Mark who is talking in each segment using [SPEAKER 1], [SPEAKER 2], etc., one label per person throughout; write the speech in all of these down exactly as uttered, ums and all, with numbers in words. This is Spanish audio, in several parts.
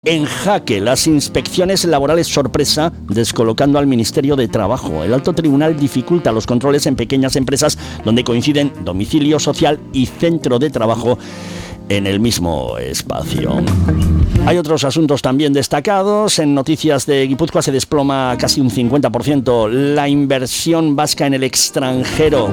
[SPEAKER 1] en jaque las inspecciones laborales sorpresa, descolocando al Ministerio de Trabajo. El alto tribunal dificulta los controles en pequeñas empresas donde coinciden domicilio social y centro de trabajo en el mismo espacio. Hay otros asuntos también destacados. En noticias de Guipúzcoa se desploma casi un cincuenta por ciento la inversión vasca en el extranjero.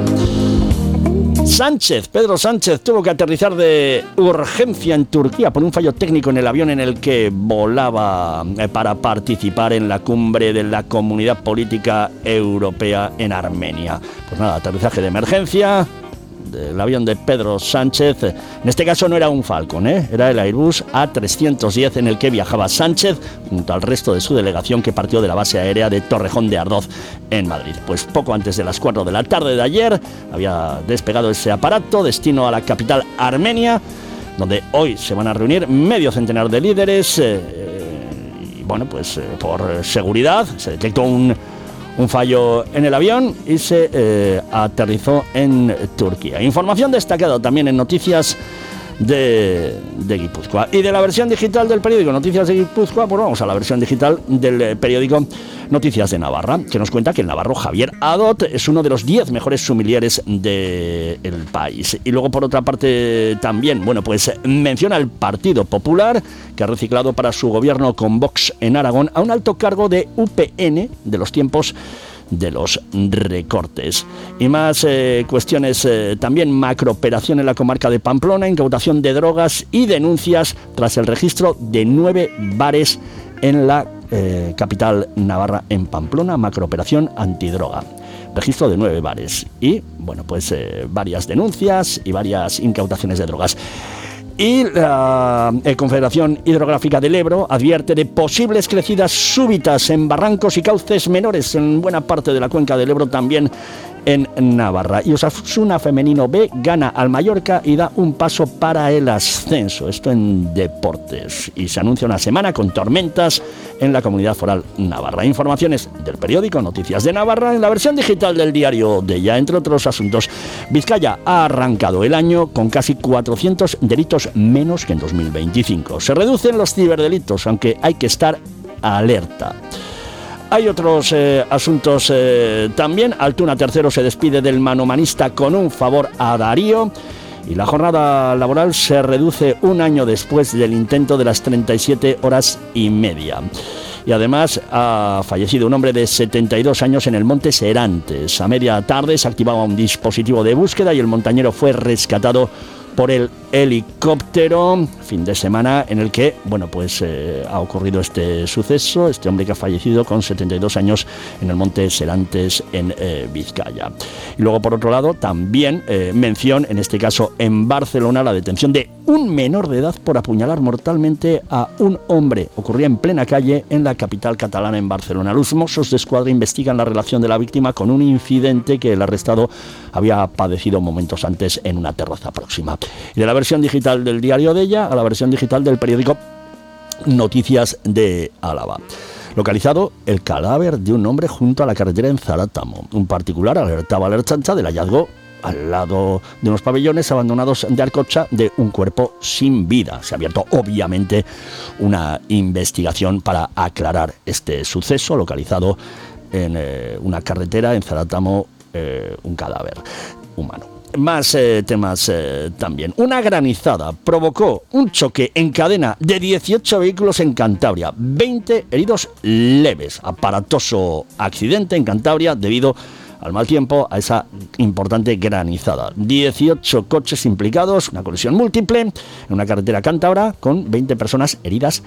[SPEAKER 1] Sánchez, Pedro Sánchez, tuvo que aterrizar de urgencia en Turquía por un fallo técnico en el avión en el que volaba para participar en la cumbre de la Comunidad Política Europea en Armenia. Pues nada, aterrizaje de emergencia del avión de Pedro Sánchez. En este caso no era un Falcon, ¿eh? Era el Airbus A trescientos diez en el que viajaba Sánchez junto al resto de su delegación que partió de la base aérea de Torrejón de Ardoz en Madrid. Pues poco antes de las cuatro de la tarde de ayer había despegado ese aparato destino a la capital armenia, donde hoy se van a reunir medio centenar de líderes eh, y bueno, pues eh, por seguridad se detectó un Un fallo en el avión y se eh, aterrizó en Turquía. Información destacada también en noticias de, de Guipúzcoa. Y de la versión digital del periódico Noticias de Guipúzcoa, pues vamos a la versión digital del periódico Noticias de Navarra, que nos cuenta que el navarro Javier Adot es uno de los diez mejores sumilieres del país. Y luego, por otra parte, también, bueno, pues menciona el Partido Popular, que ha reciclado para su gobierno con Vox en Aragón a un alto cargo de U P N de los tiempos de los recortes. Y más eh, cuestiones eh, también, macrooperación en la comarca de Pamplona, incautación de drogas y denuncias tras el registro de nueve bares en la eh, capital navarra, en Pamplona, macrooperación antidroga. Registro de nueve bares y, bueno, pues eh, varias denuncias y varias incautaciones de drogas. Y la eh, Confederación Hidrográfica del Ebro advierte de posibles crecidas súbitas en barrancos y cauces menores en buena parte de la cuenca del Ebro, también en Navarra. Y Osasuna Femenino B gana al Mallorca y da un paso para el ascenso. Esto en deportes. Y se anuncia una semana con tormentas en la Comunidad Foral Navarra. Informaciones del periódico Noticias de Navarra en la versión digital del diario de Ya. Entre otros asuntos, Vizcaya ha arrancado el año con casi cuatrocientos delitos menos que en dos mil veinticinco. Se reducen los ciberdelitos, aunque hay que estar alerta. Hay otros eh, asuntos eh, también. Altuna Tercero se despide del manomanista con un favor a Darío. Y la jornada laboral se reduce un año después del intento de las treinta y siete horas y media. Y además ha fallecido un hombre de setenta y dos años en el Monte Serantes. A media tarde se activaba un dispositivo de búsqueda y el montañero fue rescatado por el helicóptero. Fin de semana en el que, bueno, pues eh, ha ocurrido este suceso, este hombre que ha fallecido con setenta y dos años en el Monte Serantes en eh, Vizcaya. Y luego, por otro lado, también eh, mención, en este caso en Barcelona, la detención de un menor de edad por apuñalar mortalmente a un hombre. Ocurría en plena calle en la capital catalana, en Barcelona. Los Mossos de Escuadra investigan la relación de la víctima con un incidente que el arrestado había padecido momentos antes en una terraza próxima. Y de la versión digital del diario de ella a la versión digital del periódico Noticias de Álava. Localizado el cadáver de un hombre junto a la carretera en Zarátamo. Un particular alertaba a la Ertzaintza del hallazgo al lado de unos pabellones abandonados de Arcocha de un cuerpo sin vida. Se ha abierto obviamente una investigación para aclarar este suceso, localizado en eh, una carretera en Zarátamo, eh, un cadáver humano. Más eh, temas eh, también. Una granizada provocó un choque en cadena de dieciocho vehículos en Cantabria. veinte heridos leves. Aparatoso accidente en Cantabria debido al mal tiempo, a esa importante granizada. dieciocho coches implicados, una colisión múltiple en una carretera cántabra con veinte personas heridas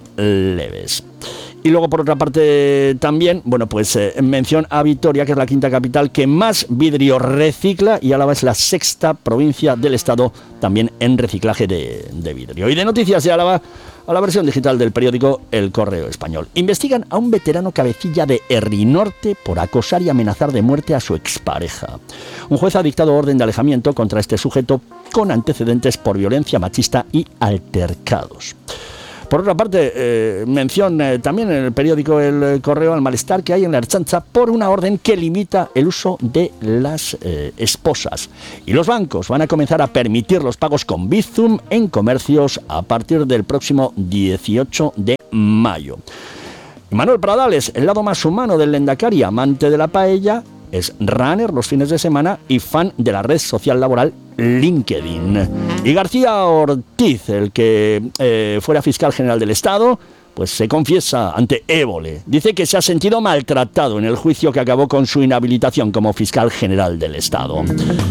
[SPEAKER 1] leves. Y luego, por otra parte, también, bueno, pues eh, mención a Vitoria, que es la quinta capital que más vidrio recicla, y Álava es la sexta provincia del estado también en reciclaje de, de vidrio. Y de noticias de Álava a la versión digital del periódico El Correo Español. Investigan a un veterano cabecilla de Herrinorte por acosar y amenazar de muerte a su expareja. Un juez ha dictado orden de alejamiento contra este sujeto con antecedentes por violencia machista y altercados. Por otra parte, eh, mención eh, también en el periódico El Correo al malestar que hay en la Ertzaintza por una orden que limita el uso de las eh, esposas. Y los bancos van a comenzar a permitir los pagos con Bizum en comercios a partir del próximo dieciocho de mayo. Manuel Pradales, el lado más humano del lehendakari, amante de la paella, es runner los fines de semana y fan de la red social laboral LinkedIn. Y García Ortiz, el que eh, fuera fiscal general del Estado, pues se confiesa ante Évole. Dice que se ha sentido maltratado en el juicio que acabó con su inhabilitación como fiscal general del Estado.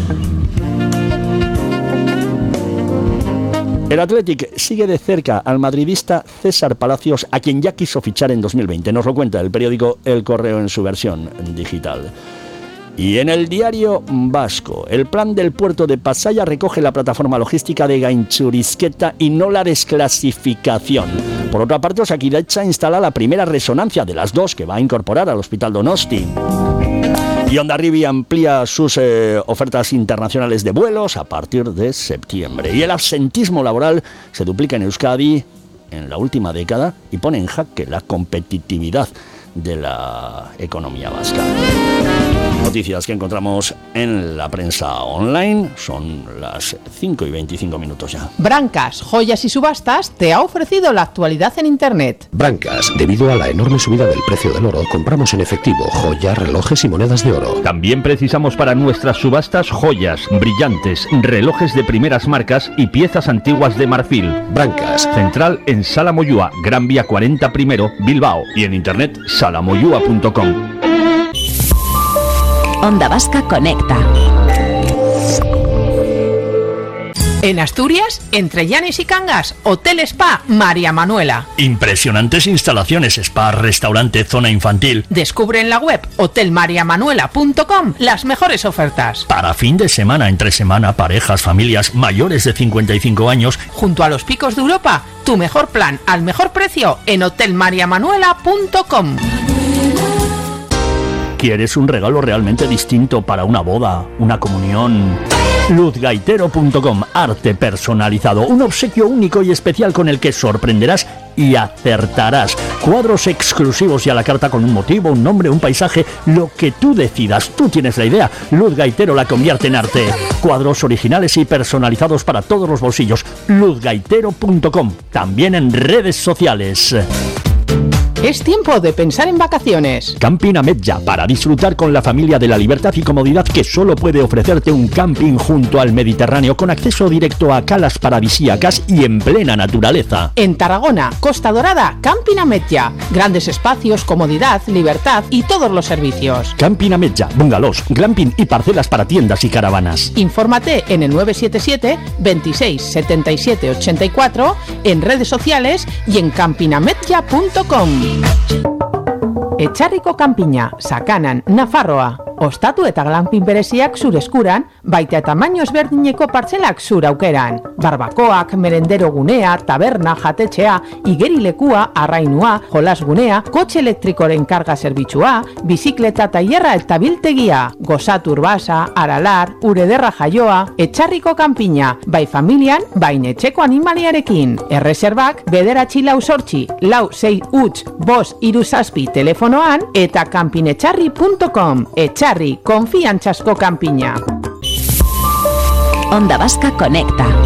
[SPEAKER 1] El Athletic sigue de cerca al madridista César Palacios, a quien ya quiso fichar en dos mil veinte. Nos lo cuenta el periódico El Correo en su versión digital. Y en el Diario Vasco, el plan del puerto de Pasaia recoge la plataforma logística de Gaintxurizketa y no la desclasificación. Por otra parte, Osakidetza instala la primera resonancia de las dos que va a incorporar al Hospital Donosti. Y Hondarribia amplía sus eh, ofertas internacionales de vuelos a partir de septiembre. Y el absentismo laboral se duplica en Euskadi en la última década y pone en jaque la competitividad de la economía vasca. Noticias que encontramos en la prensa online. Son las cinco y veinticinco minutos ya.
[SPEAKER 2] Brancas, Joyas y Subastas te ha ofrecido la actualidad en Internet.
[SPEAKER 3] Brancas, debido a la enorme subida del precio del oro, compramos en efectivo joyas, relojes y monedas de oro.
[SPEAKER 4] También precisamos para nuestras subastas joyas, brillantes, relojes de primeras marcas y piezas antiguas de marfil.
[SPEAKER 3] Brancas.
[SPEAKER 4] Central en Sala Moyúa, Gran Vía cuarenta primero, Bilbao. Y en internet sala moyúa punto com.
[SPEAKER 5] Onda Vasca Conecta.
[SPEAKER 2] En Asturias, entre Llanes y Cangas, Hotel Spa María Manuela.
[SPEAKER 1] Impresionantes instalaciones, spa, restaurante, zona infantil.
[SPEAKER 2] Descubre en la web hotel maria manuela punto com las mejores ofertas.
[SPEAKER 1] Para fin de semana, entre semana, parejas, familias mayores de cincuenta y cinco años.
[SPEAKER 2] Junto a los picos de Europa, tu mejor plan al mejor precio en hotel maria manuela punto com.
[SPEAKER 1] ¿Quieres un regalo realmente distinto para una boda, una comunión? luz gaitero punto com, arte personalizado, un obsequio único y especial con el que sorprenderás y acertarás. Cuadros exclusivos y a la carta con un motivo, un nombre, un paisaje, lo que tú decidas. Tú tienes la idea. Luz Gaitero la convierte en arte. Cuadros originales y personalizados para todos los bolsillos. luz gaitero punto com, también en redes sociales.
[SPEAKER 2] Es tiempo de pensar en vacaciones.
[SPEAKER 1] Camping Ametlla, para disfrutar con la familia de la libertad y comodidad que solo puede ofrecerte un camping junto al Mediterráneo, con acceso directo a calas paradisíacas y en plena naturaleza.
[SPEAKER 2] En Tarragona, Costa Dorada, Camping Ametlla. Grandes espacios, comodidad, libertad y todos los servicios.
[SPEAKER 1] Camping Ametlla, bungalows, glamping y parcelas para tiendas y caravanas.
[SPEAKER 2] Infórmate en el nueve siete siete, veintiséis, setenta y siete, ochenta y cuatro, en redes sociales y en camping ametlla punto com. Etxarriko kanpina, Sakanan, Nafarroa. Ostatu eta glampin bereziak zure eskuran, baita eta tamaino ezberdineko partzelak zure aukeran. Barbakoak, merendero gunea, taberna, jatetxea, igerilekua, arrainua, jolasgunea, kotxe elektrikoren karga zerbitzua, bizikleta tailerra eta biltegia, gozatu urbasa, aralar, urederra jaioa, Etxarriko kanpina, bai familian, bai etxeko animaliarekin. Erreserbak, bederatzi lau sortzi, lau sei huts, bos iru zazpi telefonoan, eta kanpinetxarri punto com. Etxarri, konfiantzazko kanpina.
[SPEAKER 5] Onda Vasca Conecta.